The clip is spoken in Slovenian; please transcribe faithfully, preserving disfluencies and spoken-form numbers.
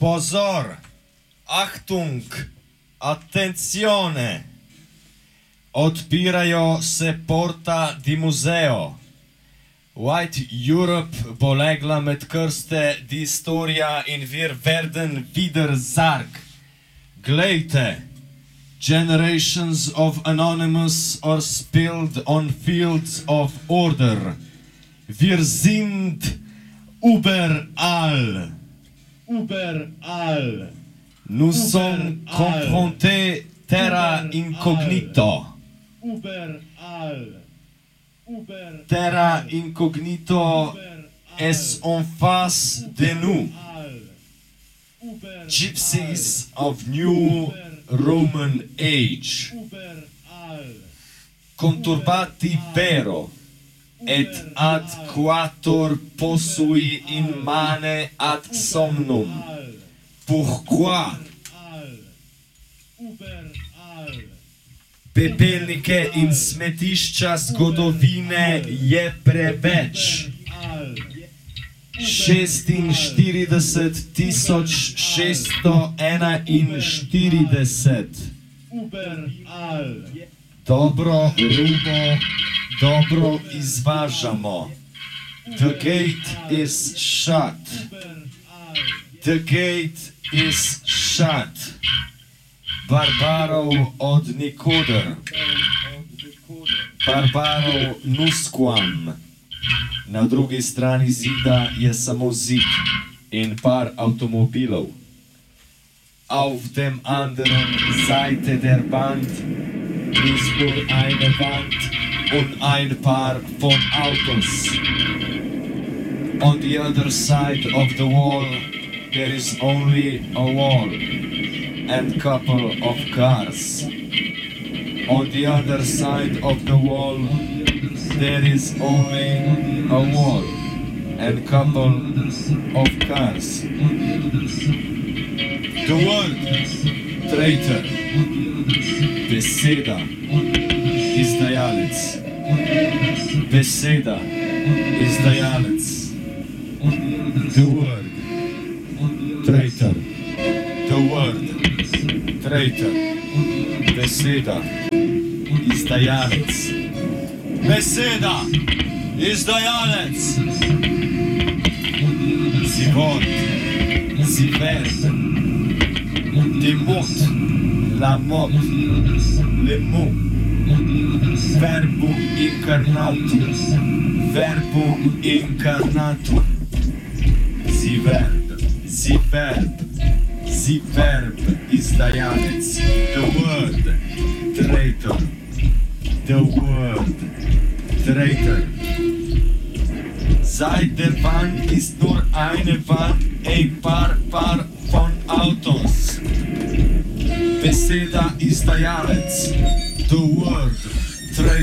Pozor! Achtung! Attenzione! Odpirajo se porta di museo. White Europe bo legla med krste di historia in wir werden wieder Sarg. Glejte! Generations of anonymous are spilled on fields of order. Wir sind überall. Überall. Nous sommes confrontés terra incognito. Überall. Terra incognito est en face de nous. Gypsies of new Roman age. Conturbati vero. Et ad quator possui in mane ad somnum. Pourquoi? Pepelnike in smetišča zgodovine je preveč. šestinštirideset tisoč šeststo enainštirideset. Dobro rubo, dobro izvažamo. The gate is shut. The gate is shut. Barbarov od nikoder. Barbarov nusquam. Na drugi strani zida je samo zid in par avtomobilov. Auf dem anderen Seite der Wand ist nur eine Wand und ein paar von Autos. On the other side of the wall there is only a wall and couple of cars. On the other side of the wall there is only a wall and couple of cars. The word traitor, beseda, izdajalec. Beseda, izdajalec. The word traitor. The word traitor. Beseda, izdajalec. Beseda, izdajalec. Zivot, zivert. Des mots, la mot, le mot. Verbum incarnatum, verbum incarnatum. Ziverb, ziverb, ziverb izdajalec. The word traitor, the word traitor. Seit der Wand ist nur eine Wand, ein paar Paar von Autos. Beseda izdajalec. The word traitor.